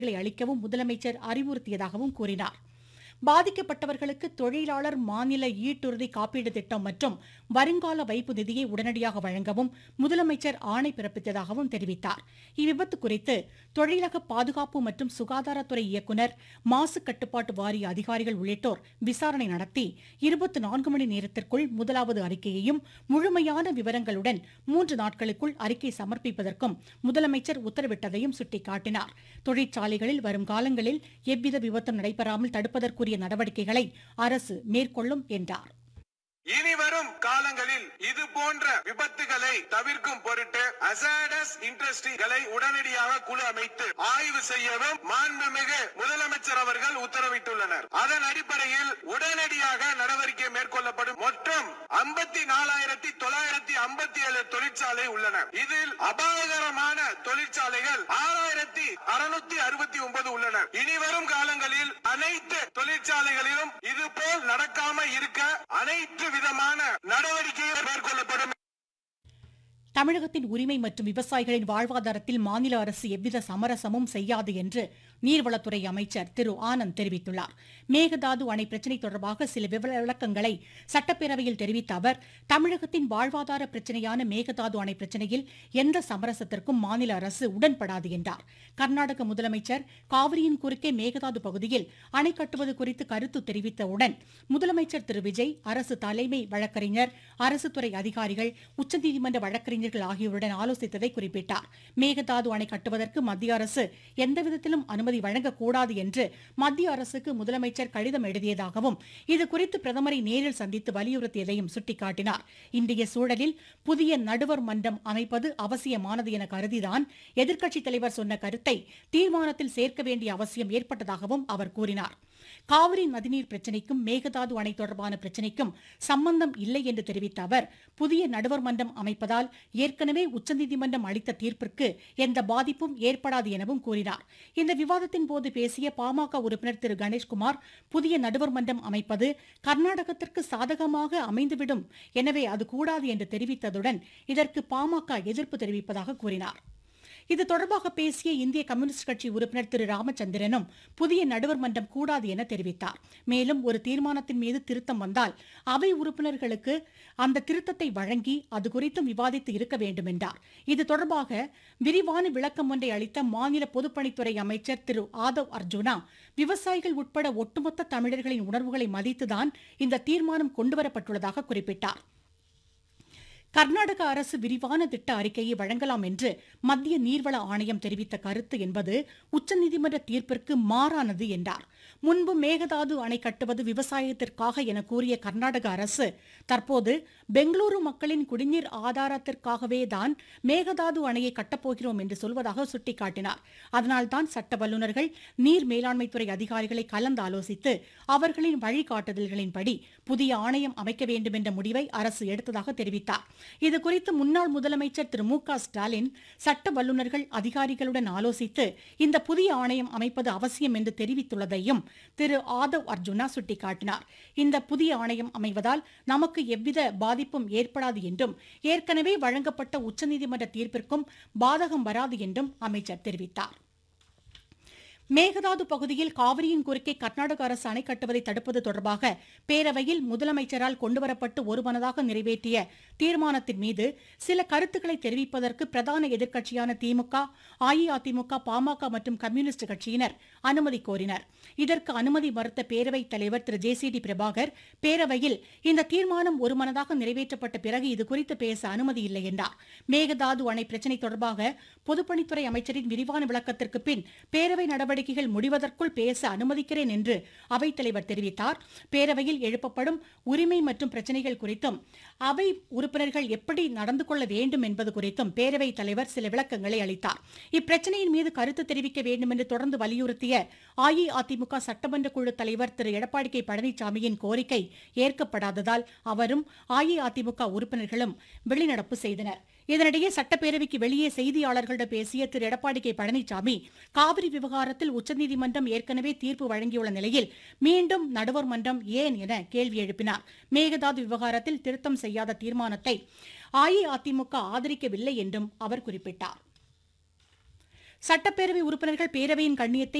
அளிக்கவும் முதலமைச்சர் அறிவுறுத்தியதாகவும் கூறினார். பாதிக்கப்பட்டவர்களுக்கு தொழிலாளர் மாநில ஈட்டுறுதி காப்பீடு திட்டம் மற்றும் வருங்கால வைப்பு நிதியை உடனடியாக வழங்கவும் முதலமைச்சர் ஆணை பிறப்பித்ததாகவும் தெரிவித்தார். இவ்விபத்து குறித்து தொழிலக பாதுகாப்பு மற்றும் சுகாதாரத்துறை இயக்குநர், மாசு கட்டுப்பாட்டு வாரிய அதிகாரிகள் உள்ளிட்டோர் விசாரணை நடத்தி 24 மணி நேரத்திற்குள் முதலாவது அறிக்கையையும் முழுமையான விவரங்களுடன் 3 நாட்களுக்குள் அறிக்கை சமர்ப்பிப்பதற்கும் முதலமைச்சர் உத்தரவிட்டதையும் சுட்டிக்காட்டினார். தொழிற்சாலைகளில் வரும் காலங்களில் எவ்வித விபத்தும் நடைபெறாமல் தடுப்பதற்குரிய நடவடிக்கைகளை அரசு மேற்கொள்ளும் என்றார். இனி வரும் காலங்களில் இது போன்ற விபத்துகளை தவிர்க்கும் பொருட்டு ஹசார்டஸ் இண்டஸ்ட்ரிகளை உடனடியாக குழு அமைத்து ஆய்வு செய்யவும் மாண்புமிகு முதலமைச்சர் அவர்கள் உத்தரவிட்டுள்ளனர். அதன் அடிப்படையில் உடனடியாக நடவடிக்கை மேற்கொள்ளப்படும். மொத்தம் 54,957 தொழிற்சாலை உள்ளன. இதில் அபாயகரமான தொழிற்சாலைகள் 6,669 உள்ளன. இனி வரும் காலங்களில் அனைத்து தொழிற்சாலைகளிலும் இதுபோல் நடக்காமல் இருக்க அனைத்து விதமான நடவடிக்கைகள் மேற்கொள்ளப்படும். தமிழகத்தின் உரிமை மற்றும் விவசாயிகளின் வாழ்வாதாரத்தில் மாநில அரசு எவ்வித சமரசமும் செய்யாது என்று நீர்வளத்துறை அமைச்சர் திரு ஆனந்த் தெரிவித்துள்ளார். மேகதாது அணை பிரச்சினை தொடர்பாக சில விளக்கங்களை சட்டப்பேரவையில் தெரிவித்த அவர், தமிழகத்தின் வாழ்வாதார பிரச்சினையான மேகதாது அணை பிரச்சினையில் எந்த சமரசத்திற்கும் மாநில அரசு உடன்படாது என்றார். கர்நாடக முதலமைச்சர் காவிரியின் குறுக்கே மேகதாது பகுதியில் அணை கட்டுவது குறித்து கருத்து தெரிவித்தவுடன் முதலமைச்சர் திரு விஜய், அரசு தலைமை வழக்கறிஞர், அரசு துறை அதிகாரிகள், உச்சநீதிமன்ற வழக்கறிஞர்கள் ஆகியோருடன் ஆலோசித்ததை குறிப்பிட்டார். மேகதாது அணை கட்டுவதற்கு மத்திய அரசு எந்தவிதத்திலும் அனுமதி வழங்கக்கூடாது என்று மத்திய அரசுக்கு முதலமைச்சர் கடிதம் எழுதியதாகவும், இதுகுறித்து பிரதமரை நேரில் சந்தித்து வலியுறுத்தியதையும் சுட்டிக்காட்டினார். இன்றைய சூழலில் புதிய நடுவர் மன்றம் அமைப்பது அவசியமானது என கருதிதான் எதிர்க்கட்சித் தலைவர் சொன்ன கருத்தை தீர்மானத்தில் சேர்க்க வேண்டிய அவசியம் ஏற்பட்டதாகவும் அவர் கூறினார். காவிரி நதிநீர் பிரச்சினைக்கும் மேகதாது அணை தொடர்பான பிரச்சினைக்கும் சம்பந்தம் இல்லை என்று தெரிவித்த அவர், புதிய நடுவர் மன்றம் அமைப்பதால் ஏற்கனவே உச்சநீதிமன்றம் அளித்த தீர்ப்பிற்கு எந்த பாதிப்பும் ஏற்படாது எனவும் கூறினார். இந்த விவாதத்தின் போது பேசிய பாமக உறுப்பினர் திரு கணேஷ்குமார், புதிய நடுவர் மன்றம் அமைப்பது கர்நாடகத்திற்கு சாதகமாக அமைந்துவிடும், எனவே அது கூடாது என்று தெரிவித்ததுடன் இதற்கு பாமக எதிர்ப்பு தெரிவிப்பதாக கூறினார். இது தொடர்பாக பேசிய இந்திய கம்யூனிஸ்ட் கட்சி உறுப்பினர் திரு ராமச்சந்திரனும் புதிய நடுவர் மன்றம் கூடாது என தெரிவித்தார். மேலும் ஒரு தீர்மானத்தின் மீது திருத்தம் வந்தால் அவை உறுப்பினர்களுக்கு அந்த திருத்தத்தை வழங்கி அது குறித்தும் விவாதித்து இருக்க வேண்டும் என்றார். இது தொடர்பாக விரிவான விளக்கம் ஒன்றை அளித்த மாநில பொதுப்பணித்துறை அமைச்சர் திரு ஆதவ் அர்ஜுனா, விவசாயிகள் உட்பட ஒட்டுமொத்த தமிழர்களின் உணர்வுகளை மதித்துதான் இந்த தீர்மானம் கொண்டுவரப்பட்டுள்ளதாக குறிப்பிட்டார். கர்நாடக அரசு விரிவான திட்ட அறிக்கையை வழங்கலாம் என்று மத்திய நீர்வள ஆணையம் தெரிவித்த கருத்து என்பது உச்சநீதிமன்ற தீர்ப்பிற்கு மாறானது என்றார். முன்பு மேகதாது அணை கட்டுவது விவசாயத்திற்காக என கூறிய கர்நாடக அரசு தற்போது பெங்களூரு மக்களின் குடிநீர் ஆதாரத்திற்காகவே தான் மேகதாது அணையை கட்டப்போகிறோம் என்று சொல்வதாக சுட்டிக்காட்டினார். அதனால்தான் சட்ட வல்லுநர்கள், நீர் மேலாண்மைத்துறை அதிகாரிகளை கலந்து ஆலோசித்து அவர்களின் வழிகாட்டுதல்களின்படி புதிய ஆணையம் அமைக்க வேண்டும் என்ற முடிவை அரசு எடுத்ததாக தெரிவித்தார். இதுகுறித்து முன்னாள் முதலமைச்சர் திரு மு.க. ஸ்டாலின் சட்ட வல்லுநர்கள், அதிகாரிகளுடன் ஆலோசித்து இந்த புதிய ஆணையம் அமைப்பது அவசியம் என்று தெரிவித்துள்ளதையும் திரு ஆதவ் அர்ஜுனா சுட்டிக்காட்டினார். இந்த புதிய ஆணையம் அமைவதால் நமக்கு எவ்வித பாதிப்பும் ஏற்படாது என்றும், ஏற்கனவே வழங்கப்பட்ட உச்சநீதிமன்ற தீர்ப்பிற்கும் பாதகம் வராது என்றும் அமைச்சர் தெரிவித்தார். மேகதாது பகுதியில் காவிரியின் குறுக்கே கர்நாடக அரசு அணை கட்டுவதை தடுப்பது தொடர்பாக பேரவையில் முதலமைச்சரால் கொண்டுவரப்பட்டு ஒருமனதாக நிறைவேற்றிய தீர்மானத்தின் மீது சில கருத்துக்களை தெரிவிப்பதற்கு பிரதான எதிர்க்கட்சியான திமுக, அஇஅதிமுக, பாமக மற்றும் கம்யூனிஸ்ட் கட்சியினர் அனுமதி கோரினர். இதற்கு அனுமதி மறுத்த பேரவைத் தலைவர் திரு ஜே.சி.டி. பிரபாகர், பேரவையில் இந்த தீர்மானம் ஒருமனதாக நிறைவேற்றப்பட்ட பிறகு இதுகுறித்து பேச அனுமதி இல்லை என்றார். மேகதாது அணை பிரச்சினை தொடர்பாக பொதுப்பணித்துறை அமைச்சரின் விரிவான விளக்கத்திற்கு பின் பேரவை நடவடிக்கைகள் முடிவதற்குள் பேச அனுமதிக்கிறேன் என்று அவைத்தலைவர் தெரிவித்தார். பேரவையில் எழுப்பப்படும் உரிமை மற்றும் பிரச்சனைகள் குறித்தும் அவை உறுப்பினர்கள் எப்படி நடந்து கொள்ள வேண்டும் என்பது குறித்தும் பேரவைத் தலைவர் சில விளக்கங்களை அளித்தார். இப்பிரச்சனையின் மீது கருத்து தெரிவிக்க வேண்டும் என்று தொடர்ந்து வலியுறுத்திய அஇஅதிமுக சட்டமன்ற குழு தலைவர் திரு எடப்பாடி கே. பழனிசாமியின் கோரிக்கை ஏற்கப்படாததால் அவரும் அஇஅதிமுக உறுப்பினர்களும் வெளிநடப்பு செய்தனர். இதனிடையே சட்டப்பேரவைக்கு வெளியே செய்தியாளர்களிடம் பேசிய திரு எடப்பாடி கே. பழனிசாமி, காவிரி விவகாரத்தில் உச்சநீதிமன்றம் ஏற்கனவே தீர்ப்பு வழங்கியுள்ள நிலையில் மீண்டும் நடுவர் மன்றம் ஏன் என கேள்வி எழுப்பினார். மேகதாது விவகாரத்தில் திருத்தம் செய்யாத தீர்மானத்தை அஇஅதிமுக ஆதரிக்கவில்லை என்றும் அவர் குறிப்பிட்டார். சட்டப்பேரவை உறுப்பினர்கள் பேரவையின் கண்ணியத்தை